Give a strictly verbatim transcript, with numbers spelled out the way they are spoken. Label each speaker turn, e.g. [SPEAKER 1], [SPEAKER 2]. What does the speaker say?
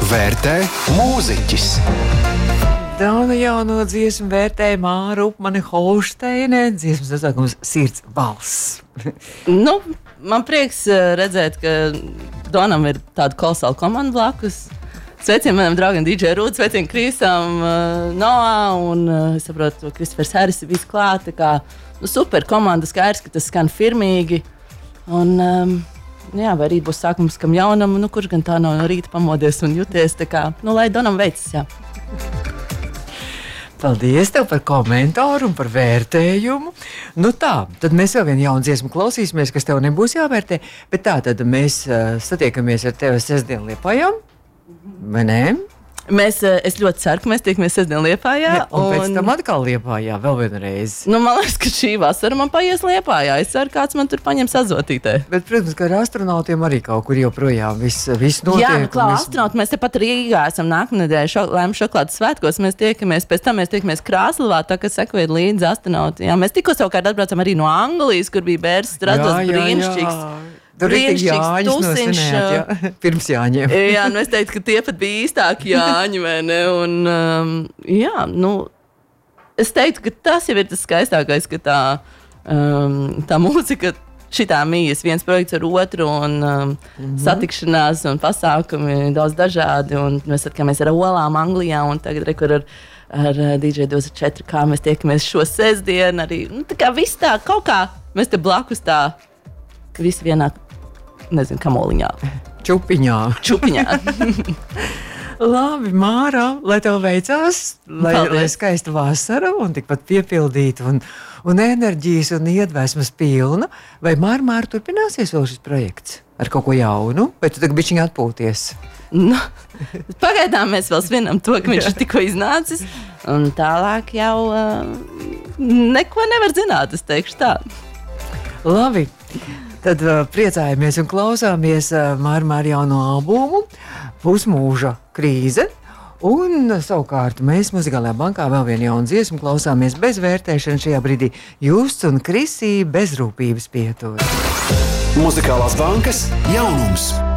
[SPEAKER 1] vērtē mūziķis.
[SPEAKER 2] Dauna jauno dziesmu vērtēja Māra Upmane Holšteine, dziesmas nosaukums Sirds balss.
[SPEAKER 3] Nu, man prieks redzēt, ka Donam ir tāda kolosāla komanda blakus. Sveicien manam draugam D J Rūd, sveicien Krisam, uh, Noā un uh, es saprotu, Kristofers Harris ir viss klāt. Tā kā nu, super komanda, skaidrs, ka tas skan firmīgi. Un, um, jā, vai rīt būs sākums kam jaunam, nu kurš gan tā no rīta pamodies un juties. Tā kā, nu lai Donam veicas, jā.
[SPEAKER 2] Paldies tev par komentāru un par vērtējumu. Nu tā, tad mēs vēl vienu jaunu dziesmu klausīsimies, kas tev nebūs jāvērtē. Bet tā, tad mēs uh, satiekamies ar tevi sestdien Liepājā, vai ne?
[SPEAKER 3] Mēs, es ļoti ceru, ka mēs tiekamies sestdien Liepājā.
[SPEAKER 2] Ne, un, un pēc tam atkal Liepājā, vēl vienreiz.
[SPEAKER 3] Nu, man liekas, ka šī vasara man paies Liepājā. Es ceru, kāds man tur paņems azotītē.
[SPEAKER 2] Bet, protams, ka ar astronautiem arī kaut kur joprojām viss, viss notiek.
[SPEAKER 3] Jā, nu, klā,
[SPEAKER 2] mēs...
[SPEAKER 3] astronauti, mēs tepat Rīgā esam nākamnedēļ šo, Lēmu šokolādes svētkos. Mēs tiekamies, pēc tam mēs tiekamies Krāslavā, tā kā sekojiet līdzi astronauti. Jā, mēs tikko savukārt atbraucam arī no Anglijas, kur bija bērns Stratos brīnišķīgs.
[SPEAKER 2] Tur ir tik Jāņus nosinēt, jā, pirms Jāņiem.
[SPEAKER 3] Jā, nu es teiktu, ka tie pat bija īstāki Jāņi, vai ne? Un, um, jā, nu, es teiktu, ka tas jau ir tas skaistākais, ka tā, um, tā mūzika šitā mījas viens projekts ar otru un um, mm-hmm. satikšanās un pasākumi daudz dažādi. Un mēs satikāmies ar Olām Anglijā un tagad rekur ar, ar D J divdesmit četri, kā mēs tiekamies šo sestdienu arī. Nu, tā kā viss tā, kaut kā mēs te blakus tā, visi vienā, nezinu, kamoliņā.
[SPEAKER 2] Čupiņā.
[SPEAKER 3] Čupiņā.
[SPEAKER 2] Labi, Māra, lai tev veicās, lai, lai skaista vasara un tikpat piepildīta un, un enerģijas un iedvesmas pilna. Vai Māra, Māra turpināsies vēl šis projekts ar kaut ko jaunu? Vai tu tagad bišķiņ atpūties?
[SPEAKER 3] Nu, pagaidām mēs vēl svinam to, ka viņš ir tikko iznācis. Un tālāk jau uh, neko nevar zināt, es teikšu tā.
[SPEAKER 2] Labi. Tad uh, priecājamies un klausāmies uh, Māra Māra jauno albumu Pusmūža krīze. Un uh, savukārt mēs Muzikālajā bankā vēl vienu jaunu dziesmu klausāmies bez vērtēšanas šajā brīdī. Justs un Krisī bezrūpības pietura.
[SPEAKER 1] Muzikālās bankas jaunums.